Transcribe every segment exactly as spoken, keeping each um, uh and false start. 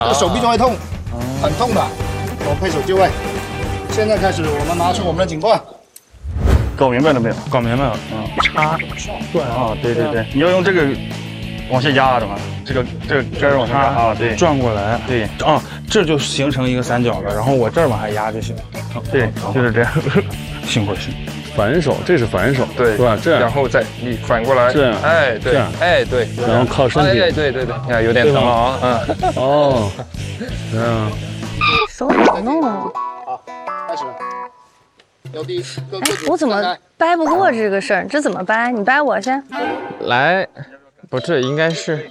这个手臂就会痛，很痛的。我配手就位。现在开始，我们拿出我们的警棍。 搞明白了没有？ 搞明白了。 嗯， 插转啊，对对对，你要用这个往下压的嘛，这个这个根儿往下压啊，对， 转过来。 对， 啊，这就形成一个三角了，然后我这儿往下压就行。 对，就是这样。 辛苦辛苦。 反手，这是反手， 对， 是吧？这样， 然后再你反过来， 这样， 哎，对， 这样， 哎，对， 然后靠身体， 哎，对对对，你看有点疼了啊，嗯， 哦，这样， 手怎么弄啊？ 好，开始。有第各哎，我怎么掰不过这个事儿？这怎么掰？你掰我先。 来，不是，应该是，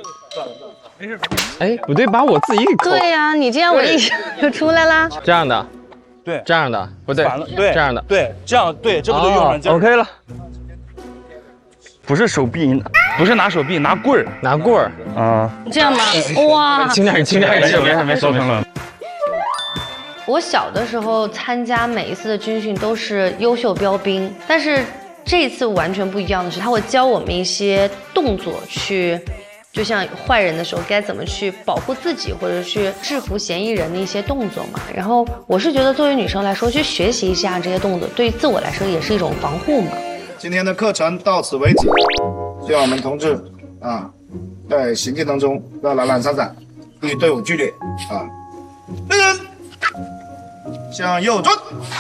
哎，不对，把我自己给扣。 对呀、啊，你这样我一手就出来啦。 这样的。 对， 这样的不对， 反了，对， 这样的， 对，这样对，这不就用软劲儿 ？OK 了， 不是手臂， 不是拿手臂，拿棍儿， 拿棍儿啊， 这样吗？哇， 轻点，轻点， 没事没事没事，造成了。 我小的时候参加每一次的军训都是优秀标兵，但是这次完全不一样的是，他会教我们一些动作去。就像坏人的时候该怎么去保护自己，或者去制服嫌疑人的一些动作嘛。然后我是觉得，作为女生来说，去学习一下这些动作，对于自我来说也是一种防护嘛。 今天的课程到此为止，希望我们同志啊，在行进当中不要懒懒散散，与队伍距离啊。那个向右转，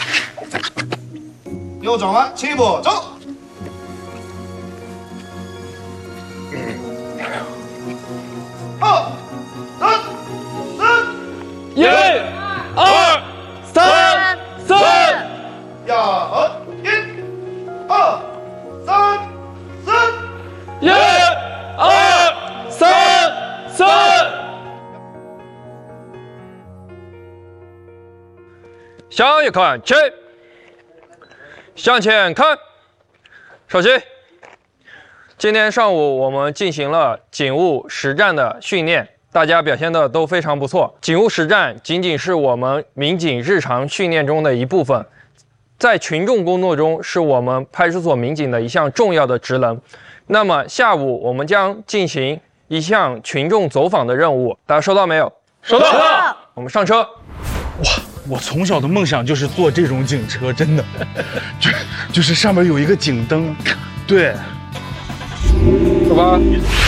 右转弯，齐步走。二、三、四、 一、二、三、四， 呀和一、二、三、四， 一、二、三、四。向右看齐，向前看，稍息。今天上午我们进行了警务实战的训练，大家表现的都非常不错。警务实战仅仅是我们民警日常训练中的一部分，在群众工作中是我们派出所民警的一项重要的职能。那么下午我们将进行一项群众走访的任务，大家收到没有？收到。收到。我们上车。 哇，我从小的梦想就是坐这种警车，真的，就就是上面有一个警灯，对。 出发。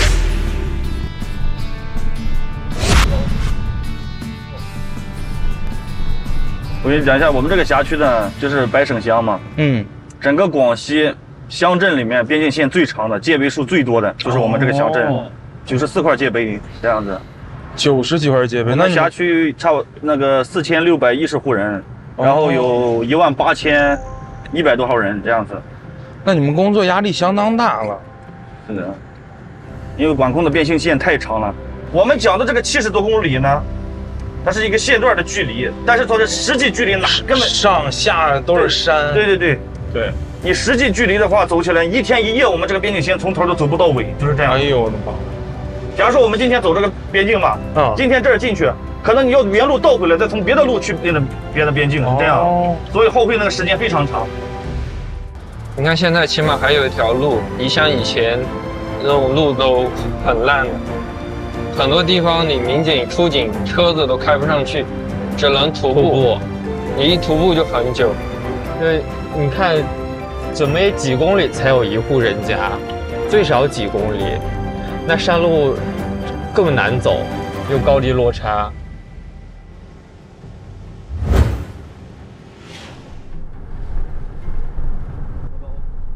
我给你讲一下，我们这个辖区呢，就是白省乡嘛。 嗯， 整个广西乡镇里面边境线最长的、戒备数最多的，就是我们这个乡镇，九十四块戒备这样子。 九十几块戒备， 那辖区差不那个四千六百一十户人，然后有一万八千一百多号人这样子。 那你们工作压力相当大了。 是的，因为管控的边境线太长了。我们讲的这个七十多公里呢，它是一个线段的距离，但是它的实际距离哪根本上下都是山。 对对对对，你实际距离的话，走起来一天一夜，我们这个边境线从头都走不到尾，就是这样。 哎呦我的妈！ 假如说我们今天走这个边境嘛， 啊， 今天这儿进去，可能你要原路倒回来，再从别的路去别的别的边境，这样，哦、所以耗费那个时间非常长。 你看现在起码还有一条路，你像以前那种路都很烂的，很多地方你民警出警车子都开不上去，只能徒步。徒步你一徒步就很久。 对，你看，准备几公里才有一户人家，最少几公里，那山路更难走，又高低落差。